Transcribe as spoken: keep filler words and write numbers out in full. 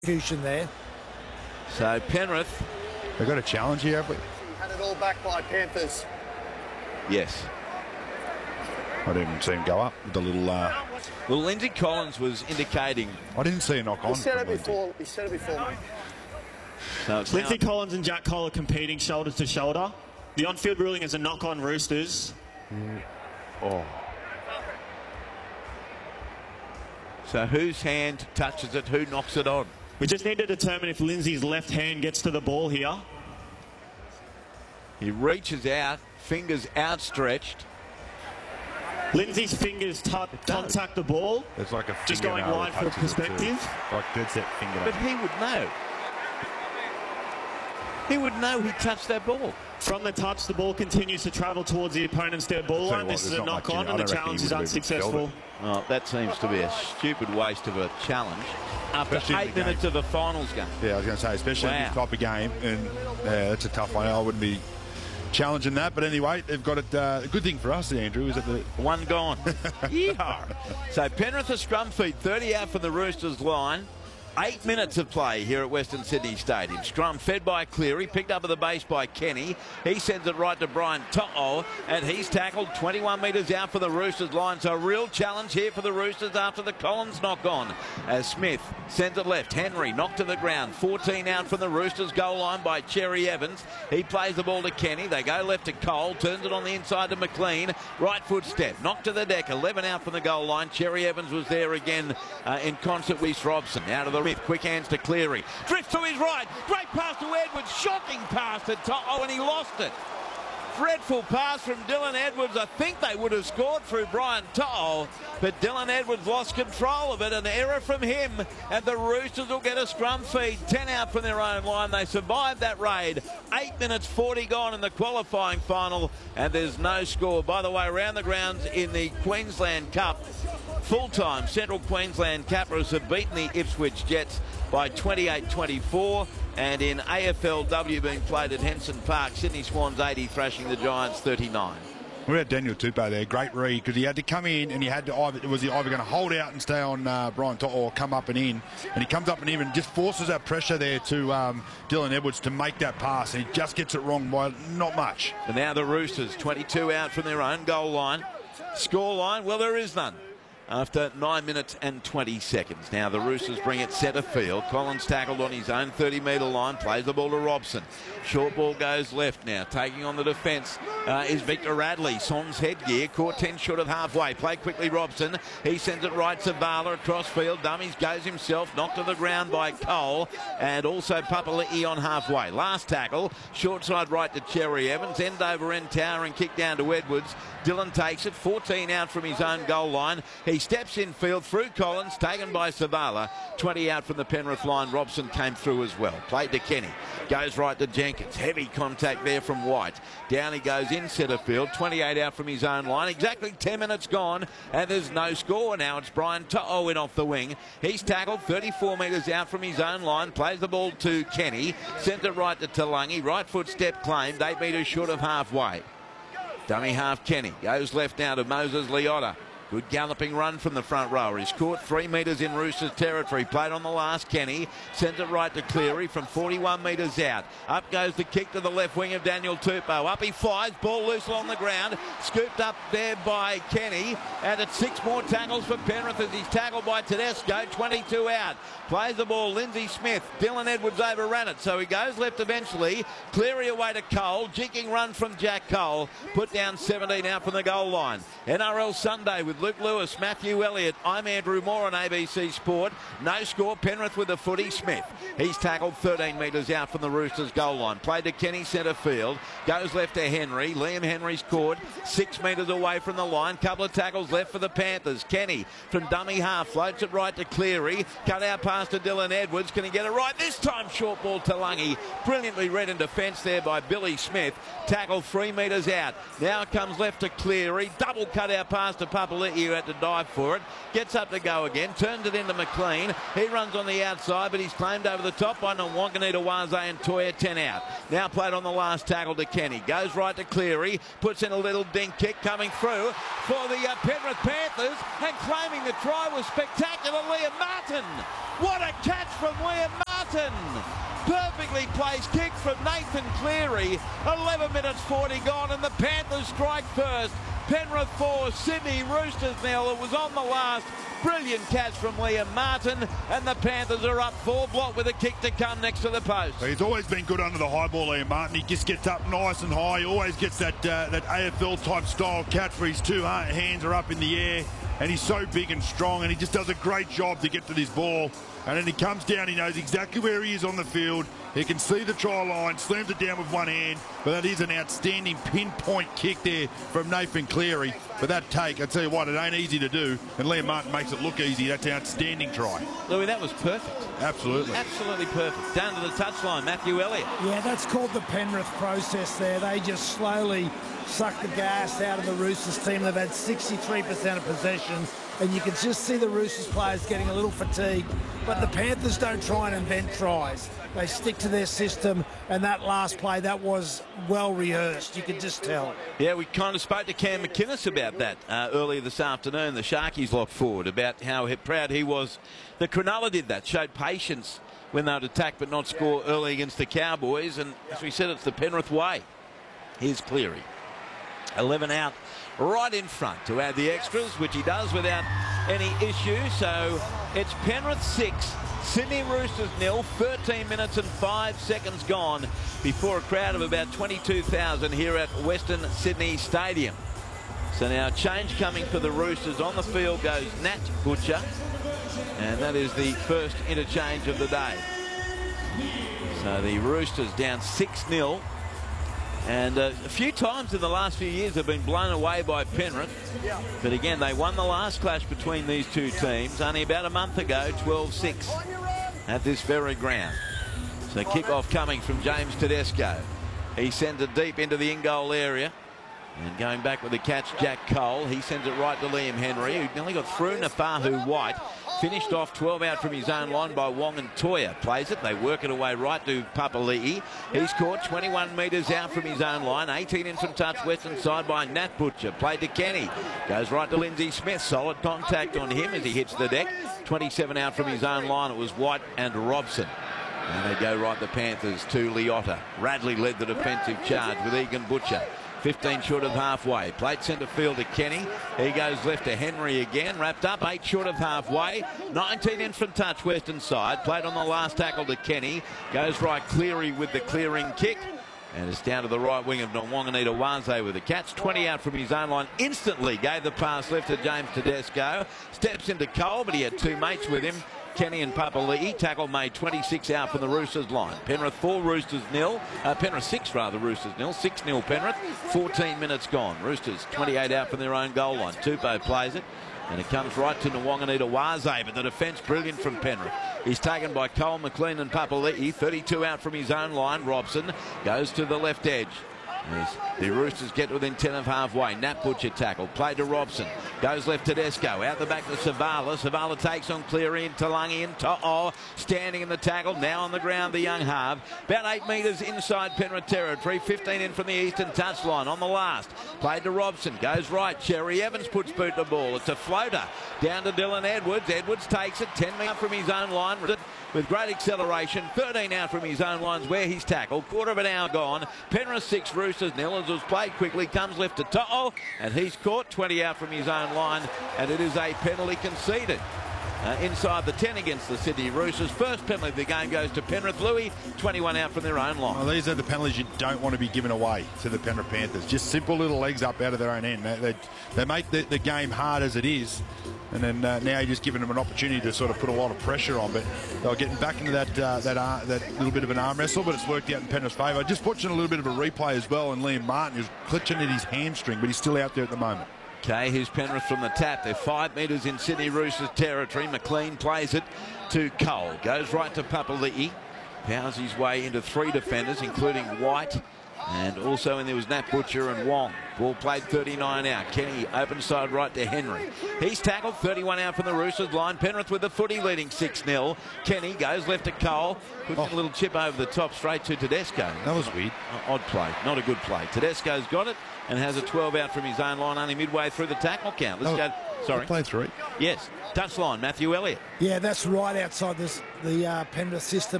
Fusion there. So Penrith. They've got a challenge here, have we? Had it all back by Panthers. Yes. I didn't even see him go up with the little... Uh... Well, Lindsay Collins was indicating... I didn't see a knock on. He said it before. He said it before, mate. So it's Lindsay now... Collins and Jack Cole are competing shoulder to shoulder. The on-field ruling is a knock on Roosters. Mm. Oh. So whose hand touches it? Who knocks it on? We just need to determine if Lindsay's left hand gets to the ball here. He reaches out, fingers outstretched. Lindsay's fingers contact the ball. It's like a just going wide for perspective. Like dead set finger. But he would know. He would know he touched that ball. From the touch, the ball continues to travel towards the opponent's dead ball line. This is a knock on, and the challenge is unsuccessful. Well, that seems to be a stupid waste of a challenge after Especially eight minutes of a finals game. Yeah, I was going to say, especially Wow. in this type of game, and yeah, that's a tough one. I wouldn't be challenging that, but anyway, they've got it. Uh, a good thing for us, Andrew, is that the one gone. Yeehaw. So Penrith a scrum feed, thirty out from the Roosters line. Eight minutes of play here at Western Sydney Stadium. Scrum fed by Cleary, picked up at the base by Kenny. He sends it right to Brian To'o, and he's tackled twenty-one metres out for the Roosters line. So a real challenge here for the Roosters after the Collins knock on. As Smith sends it left. Henry knocked to the ground. fourteen out from the Roosters goal line by Cherry Evans. He plays the ball to Kenny. They go left to Cole. Turns it on the inside to McLean. Right foot step. Knocked to the deck. eleven out from the goal line. Cherry Evans was there again uh, in concert with Robson. Out of the Riff, quick hands to Cleary. Drift to his right. Great pass to Edwards. Shocking pass to To'o, and he lost it. Dreadful pass from Dylan Edwards. I think they would have scored through Brian To'o, but Dylan Edwards lost control of it. An error from him, and the Roosters will get a scrum feed. ten out from their own line. They survived that raid. eight minutes forty gone in the qualifying final, and there's no score. By the way, around the grounds in the Queensland Cup, full-time Central Queensland Capras have beaten the Ipswich Jets by twenty-eight twenty-four, and in A F L W being played at Henson Park, Sydney Swans eighty thrashing the Giants thirty-nine. We had Daniel Tupou there, great read, because he had to come in and he had to either, was he either going to hold out and stay on uh, Brian To'o or come up and in, and he comes up and in and just forces that pressure there to um, Dylan Edwards to make that pass, and he just gets it wrong by not much. So now the Roosters, twenty-two out from their own goal line. Score line, well, there is none after nine minutes and twenty seconds. Now the Roosters bring it centre field. Collins tackled on his own thirty metre line, plays the ball to Robson. Short ball goes left now. Taking on the defence uh, is Victor Radley. Son's headgear, caught ten short of halfway. Play quickly Robson. He sends it right to Vala across field. Dummies goes himself, knocked to the ground by Cole, and also Papali'i on halfway. Last tackle, short side right to Cherry Evans. End over end tower and kick down to Edwards. Dylan takes it, fourteen out from his own goal line. He steps in field through Collins, taken by Savala. twenty out from the Penrith line. Robson came through as well. Played to Kenny. Goes right to Jenkins. Heavy contact there from White. Down he goes in centre field. twenty-eight out from his own line. Exactly ten minutes gone, and there's no score. Now it's Brian To'o in off the wing. He's tackled thirty-four metres out from his own line. Plays the ball to Kenny. Sends it right to Talangi. Right foot step claimed. eight metres short of halfway. Dummy half Kenny. Goes left now to Moses Leota. Good galloping run from the front rower. He's caught three metres in Roosters territory. Played on the last Kenny. Sends it right to Cleary from forty-one metres out. Up goes the kick to the left wing of Daniel Tupou. Up he flies. Ball loose along the ground. Scooped up there by Kenny. And it's six more tackles for Penrith as he's tackled by Tedesco. twenty-two out. Plays the ball. Lindsay Smith. Dylan Edwards overran it. So he goes left eventually. Cleary away to Cole. Jinking run from Jack Cole. Put down seventeen out from the goal line. N R L Sunday with Luke Lewis, Matthew Elliott. I'm Andrew Moore on A B C Sport. No score. Penrith with the footy. Smith. He's tackled thirteen metres out from the Roosters goal line. Played to Kenny centre field. Goes left to Henry. Liam Henry's caught six metres away from the line. Couple of tackles left for the Panthers. Kenny from dummy half floats it right to Cleary. Cut out pass to Dylan Edwards. Can he get it right? This time short ball to Lungy. Brilliantly read in defence there by Billy Smith. Tackle three metres out. Now it comes left to Cleary. Double cut out pass to Papali'i. Papali'i, who had to dive for it. Gets up to go again, turns it into McLean. He runs on the outside, but he's claimed over the top by Nwanganita-Waze and Toya, ten out. Now played on the last tackle to Kenny. Goes right to Cleary, puts in a little dink kick coming through for the uh, Penrith Panthers, and claiming the try was spectacular, Liam Martin. What a catch from Liam Martin. Perfectly placed kick from Nathan Cleary. eleven minutes forty gone, and the Panthers strike first. Penrith four, Sydney Roosters nil. It was on the last. Brilliant catch from Liam Martin, and the Panthers are up four block with a kick to come next to the post. He's always been good under the high ball, Liam Martin. He just gets up nice and high. He always gets that uh, that A F L type style catch where his two hands are up in the air, and he's so big and strong, and he just does a great job to get to this ball. And then he comes down, he knows exactly where he is on the field. He can see the try line, slams it down with one hand, but that is an outstanding pinpoint kick there from Nathan Cleary. But that take, I tell you what, it ain't easy to do, and Liam Martin makes it look easy. That's an outstanding try. Louis, that was perfect. Absolutely. Absolutely perfect. Down to the touchline, Matthew Elliott. Yeah, that's called the Penrith process there. They just slowly suck the gas out of the Roosters team. They've had sixty-three percent of possession, and you can just see the Roosters players getting a little fatigued. But the Panthers don't try and invent tries. They stick to their system, and that last play, that was well rehearsed. You could just tell. Yeah, we kind of spoke to Cam McInnes about that uh, earlier this afternoon, the Sharkies lock forward, about how proud he was that Cronulla did that, showed patience when they would attack but not score early against the Cowboys. And as we said, it's the Penrith way. Here's Cleary. eleven out right in front to add the extras, which he does without any issue. So it's Penrith six, Sydney Roosters nil, thirteen minutes and five seconds gone before a crowd of about twenty-two thousand here at Western Sydney Stadium. So now change coming for the Roosters. On the field goes Nat Butcher, and that is the first interchange of the day. So the Roosters down six nil. And uh, a few times in the last few years they've been blown away by Penrith. But again, they won the last clash between these two teams only about a month ago, twelve six, at this very ground. So kick-off coming from James Tedesco. He sends it deep into the in-goal area. And going back with the catch, Jack Cole. He sends it right to Liam Henry, who nearly got through Nafahu White. Finished off twelve out from his own line by Wong, and Toya plays it. They work it away right to Papali'i. He's caught twenty-one metres out from his own line. eighteen in from touch, western side by Nat Butcher. Played to Kenny. Goes right to Lindsay Smith. Solid contact on him as he hits the deck. twenty-seven out from his own line. It was White and Robson. And they go right the Panthers to Leota. Radley led the defensive charge with Egan Butcher. fifteen short of halfway. Played centre field to Kenny. He goes left to Henry again. Wrapped up, eight short of halfway. nineteen in from touch, western side. Played on the last tackle to Kenny. Goes right Cleary with the clearing kick. And it's down to the right wing of Nwanganita-Waze with the catch. twenty out from his own line. Instantly gave the pass left to James Tedesco. Steps into Cole, but he had two mates with him. Kenny and Papali'i. Tackle made, twenty-six out from the Roosters line. Penrith four, Roosters nil. Uh, Penrith six rather, Roosters nil. six nil Penrith. fourteen minutes gone. Roosters twenty-eight out from their own goal line. Tupou plays it. And it comes right to Nwanganita-Waze, but the defence brilliant from Penrith. He's taken by Cole, McLean and Papali'i. thirty-two out from his own line. Robson goes to the left edge. Yes. The Roosters get within ten of halfway. Nat Butcher tackle. Played to Robson. Goes left to Tedesco. Out the back to Savala. Savala takes on Cleary and Talangi and To'o. Standing in the tackle. Now on the ground, the young half. About eight metres inside Penrith territory. fifteen in from the eastern touchline. On the last. Played to Robson. Goes right. Cherry Evans puts boot to ball. It's a floater. Down to Dylan Edwards. Edwards takes it. ten metres from his own line. With great acceleration. thirteen out from his own lines where he's tackled. Quarter of an hour gone. Penrith six, Roosters nil. As it was played quickly. Comes left to To'o. And he's caught. twenty out from his own line. And it is a penalty conceded. Uh, inside the ten against the Sydney Roosters. First penalty of the game goes to Penrith. Louis, twenty-one out from their own line. Well, these are the penalties you don't want to be given away to the Penrith Panthers. Just simple little legs up out of their own end. They, they, they make the, the game hard as it is. And then uh, now you're just giving them an opportunity to sort of put a lot of pressure on. But they're getting back into that uh, that uh, that little bit of an arm wrestle, but it's worked out in Penrith's favour. Just watching a little bit of a replay as well, and Liam Martin is clutching at his hamstring, but he's still out there at the moment. Okay, here's Penrith from the tap. They're five metres in Sydney Roosters territory. McLean plays it to Cole. Goes right to Papali'i. Powers his way into three defenders, including White. And also in there was Nat Butcher and Wong. Ball played thirty-nine out. Kenny open side right to Henry. He's tackled, thirty-one out from the Roosters line. Penrith with the footy leading six nil. Kenny goes left to Cole. Puts oh. a little chip over the top straight to Tedesco. That was weird. Odd play, not a good play. Tedesco's got it and has a twelve out from his own line, only midway through the tackle count. Let's oh, go. Sorry. Play three. Yes. Touchline, Matthew Elliott. Yeah, that's right outside this, the uh, Penrith system.